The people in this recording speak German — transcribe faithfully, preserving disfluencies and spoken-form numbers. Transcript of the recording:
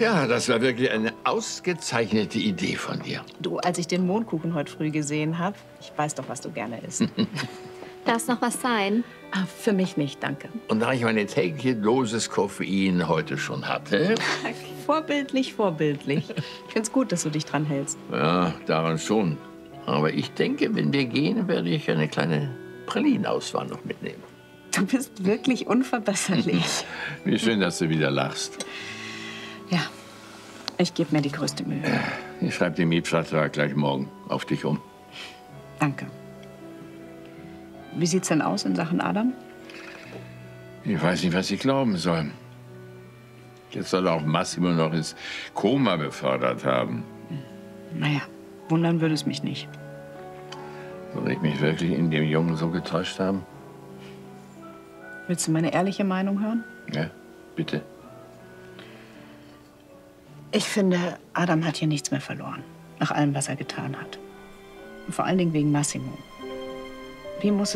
Ja, das war wirklich eine ausgezeichnete Idee von dir. Du, als ich den Mondkuchen heute früh gesehen habe, ich weiß doch, was du gerne isst. Darf noch was sein? Ah, für mich nicht, danke. Und da ich meine tägliche Dosis Koffein heute schon hatte... Vorbildlich, vorbildlich. Ich find's gut, dass du dich dran hältst. Ja, daran schon. Aber ich denke, wenn wir gehen, werde ich eine kleine Pralinenauswahl noch mitnehmen. Du bist wirklich unverbesserlich. Wie schön, dass du wieder lachst. Ja, ich gebe mir die größte Mühe. Ich schreibe den Mietvertrag gleich morgen auf dich um. Danke. Wie sieht's denn aus in Sachen Adam? Ich weiß nicht, was ich glauben soll. Jetzt soll er auch Massimo noch ins Koma befördert haben. Naja, wundern würde es mich nicht. Soll ich mich wirklich in dem Jungen so getäuscht haben? Willst du meine ehrliche Meinung hören? Ja, bitte. Ich finde, Adam hat hier nichts mehr verloren. Nach allem, was er getan hat. Und vor allen Dingen wegen Massimo. Wie muss